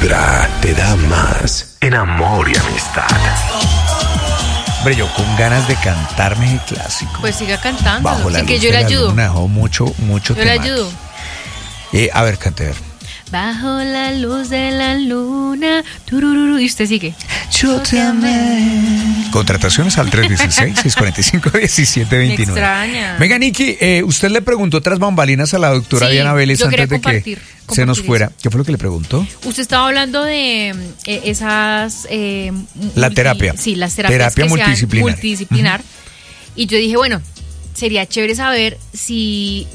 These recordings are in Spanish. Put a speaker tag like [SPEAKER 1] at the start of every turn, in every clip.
[SPEAKER 1] Vibra te da más en amor y amistad.
[SPEAKER 2] Hombre, yo con ganas de cantarme el clásico.
[SPEAKER 3] Pues siga cantando.
[SPEAKER 2] Bajo la
[SPEAKER 3] Así que
[SPEAKER 2] luz
[SPEAKER 3] yo
[SPEAKER 2] de
[SPEAKER 3] le
[SPEAKER 2] la
[SPEAKER 3] ayudo.
[SPEAKER 2] luna, dejó mucho
[SPEAKER 3] Yo le
[SPEAKER 2] tema.
[SPEAKER 3] ayudo.
[SPEAKER 2] A ver, cante, a ver.
[SPEAKER 3] Bajo la luz de la luna. Turururu, y usted sigue.
[SPEAKER 2] Yo te amé. Contrataciones al 316-645-1729.
[SPEAKER 3] Me extraña.
[SPEAKER 2] Venga, Nikki, usted le preguntó tras bambalinas a la doctora
[SPEAKER 3] Sí,
[SPEAKER 2] Diana Vélez
[SPEAKER 3] yo quería
[SPEAKER 2] antes de
[SPEAKER 3] compartir
[SPEAKER 2] se nos
[SPEAKER 3] eso.
[SPEAKER 2] fuera. ¿Qué fue lo que le preguntó?
[SPEAKER 3] Usted estaba hablando de esas...
[SPEAKER 2] La terapia.
[SPEAKER 3] Sí, las terapias
[SPEAKER 2] Terapia
[SPEAKER 3] que sean
[SPEAKER 2] multidisciplinar.
[SPEAKER 3] Y yo dije, bueno, sería chévere saber si...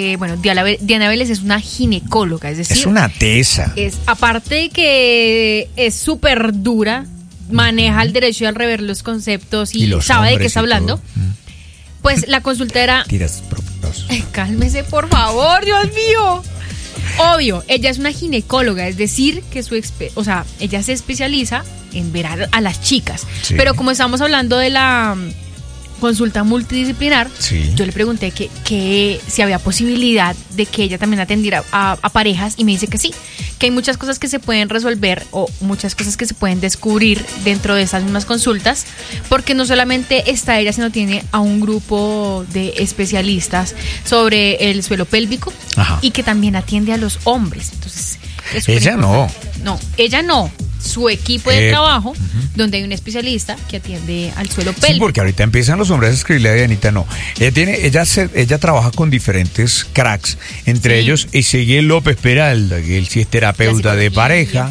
[SPEAKER 3] Diana Vélez es una ginecóloga, es decir...
[SPEAKER 2] Es una tesa.
[SPEAKER 3] Aparte de que es súper dura, maneja el derecho al rever los conceptos y sabe de qué está hablando, pues la consulta era...
[SPEAKER 2] Tiras profundos.
[SPEAKER 3] Cálmese, por favor, Dios mío. Obvio, ella es una ginecóloga, es decir, que ella se especializa en ver a las chicas.
[SPEAKER 2] Sí.
[SPEAKER 3] Pero como estamos hablando de la consulta multidisciplinar,
[SPEAKER 2] Sí.
[SPEAKER 3] yo le pregunté que si había posibilidad de que ella también atendiera a parejas y me dice que sí, que hay muchas cosas que se pueden resolver o muchas cosas que se pueden descubrir dentro de esas mismas consultas, porque no solamente está ella, sino tiene a un grupo de especialistas sobre el suelo pélvico.
[SPEAKER 2] Ajá.
[SPEAKER 3] Y que también atiende a los hombres. Entonces, es
[SPEAKER 2] Ella no.
[SPEAKER 3] No, ella no. Su equipo de trabajo, donde hay un especialista que atiende al suelo
[SPEAKER 2] Sí,
[SPEAKER 3] pélvico.
[SPEAKER 2] porque ahorita empiezan los hombres a escribirle a Dianita, no. Ella trabaja con diferentes cracks, entre ellos Ezequiel López Peralta, que él sí es terapeuta de pareja.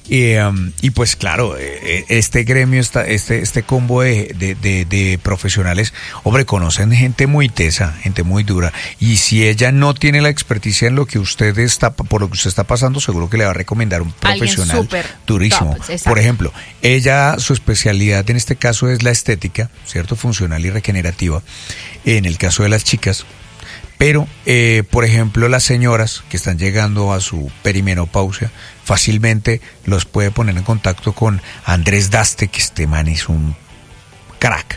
[SPEAKER 2] Y pues claro, este gremio, este combo de profesionales, hombre, conocen gente muy tesa, gente muy dura. Y si ella no tiene la experticia en lo que por lo que usted está pasando, seguro que le va a recomendar un profesional durísimo.
[SPEAKER 3] Top,
[SPEAKER 2] por ejemplo, su especialidad en este caso es la estética, ¿cierto? Funcional y regenerativa. En el caso de las chicas. Pero, por ejemplo, las señoras que están llegando a su perimenopausia, fácilmente los puede poner en contacto con Andrés Daste, que este man es un crack.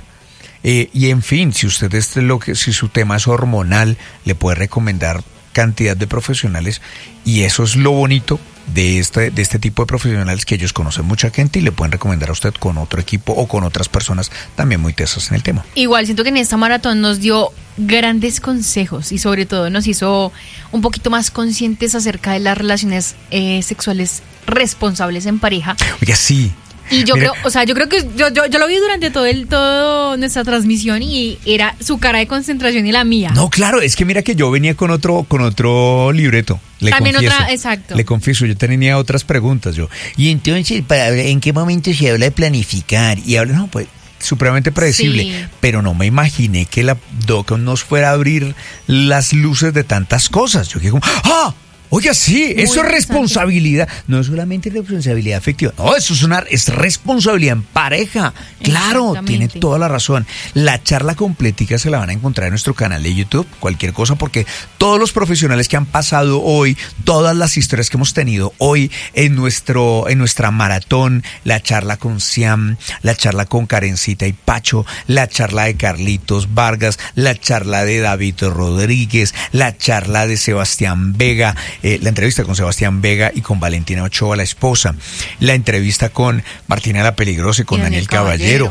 [SPEAKER 2] Y en fin, si si su tema es hormonal, le puede recomendar cantidad de profesionales, y eso es lo bonito de este tipo de profesionales, que ellos conocen mucha gente y le pueden recomendar a usted con otro equipo o con otras personas también muy tesas en el tema.
[SPEAKER 3] Igual siento que en esta maratón nos dio grandes consejos y sobre todo nos hizo un poquito más conscientes acerca de las relaciones sexuales responsables en pareja.
[SPEAKER 2] Oiga, sí.
[SPEAKER 3] Y yo
[SPEAKER 2] Mira,
[SPEAKER 3] creo que yo lo vi durante todo nuestra transmisión y era su cara de concentración y la mía.
[SPEAKER 2] No, claro, es que mira que yo venía con otro libreto.
[SPEAKER 3] También
[SPEAKER 2] confieso,
[SPEAKER 3] otra, exacto.
[SPEAKER 2] Le confieso, yo tenía otras preguntas yo. Y entonces, ¿en qué momento se habla de planificar? Y habla, no, pues, supremamente predecible.
[SPEAKER 3] Sí.
[SPEAKER 2] Pero no me imaginé que la doc nos fuera a abrir las luces de tantas cosas. Yo quedé como, ¡ah! Oiga, sí, eso es responsabilidad. No es solamente responsabilidad afectiva. No, eso es responsabilidad en pareja. Claro, tiene toda la razón. La charla completica se la van a encontrar en nuestro canal de YouTube. Cualquier cosa, porque todos los profesionales que han pasado hoy, todas las historias que hemos tenido hoy en nuestra maratón, la charla con Siam, la charla con Karencita y Pacho, la charla de Carlitos Vargas, la charla de David Rodríguez, la charla de Sebastián Vega, la entrevista con Sebastián Vega y con Valentina Ochoa, la esposa, la entrevista con Martina la Peligrosa y con Daniel Caballero,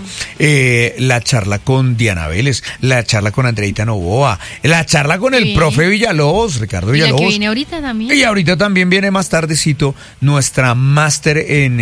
[SPEAKER 2] la charla con Diana Vélez, la charla con Andreita Novoa, la charla con el profe Villalobos, Ricardo Villalobos.
[SPEAKER 3] Y la que viene ahorita también.
[SPEAKER 2] Y ahorita también viene más tardecito nuestra máster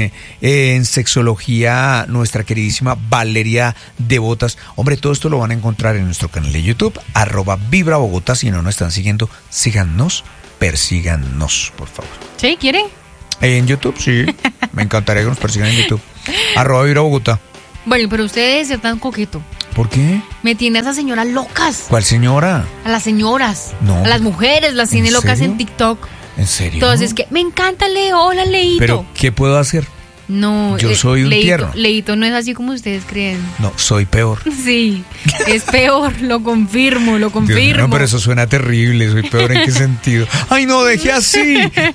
[SPEAKER 2] en sexología, nuestra queridísima Valeria Devotas. Hombre, todo esto lo van a encontrar en nuestro canal de YouTube, @VibraBogotá. Si no nos están siguiendo, síganos. Persíganos, por favor.
[SPEAKER 3] ¿Sí? ¿Quieren?
[SPEAKER 2] En YouTube, sí. Me encantaría que nos persigan en YouTube. @VibraBogotá.
[SPEAKER 3] Bueno, pero usted debe ser tan coqueto.
[SPEAKER 2] ¿Por qué?
[SPEAKER 3] Me tiene a esas señoras locas.
[SPEAKER 2] ¿Cuál señora?
[SPEAKER 3] A las señoras.
[SPEAKER 2] No.
[SPEAKER 3] A las mujeres las tiene locas
[SPEAKER 2] serio?
[SPEAKER 3] en TikTok.
[SPEAKER 2] ¿En serio?
[SPEAKER 3] Entonces, que me encanta Leo. Hola, Leito.
[SPEAKER 2] ¿Pero qué puedo hacer?
[SPEAKER 3] No,
[SPEAKER 2] Yo soy un tierno.
[SPEAKER 3] Leito no es así como ustedes creen.
[SPEAKER 2] No, soy peor.
[SPEAKER 3] Sí, es peor, lo confirmo.
[SPEAKER 2] Dios mío, no, pero eso suena terrible. Soy peor, ¿en qué sentido? ¡Ay, no, deje así!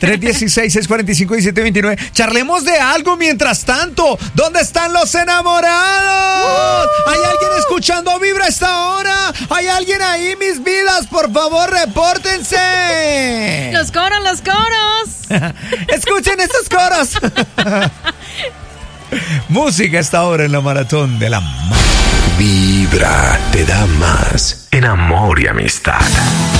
[SPEAKER 2] 316-645-1729. Charlemos de algo mientras tanto. ¿Dónde están los enamorados? ¿Hay alguien escuchando Vibra a esta hora? ¿Hay alguien ahí, mis vidas? Por favor, repórtense.
[SPEAKER 3] Los coros.
[SPEAKER 2] Escuchen estos coros. Música hasta ahora en la maratón de la
[SPEAKER 1] Vibra te da más en amor y amistad.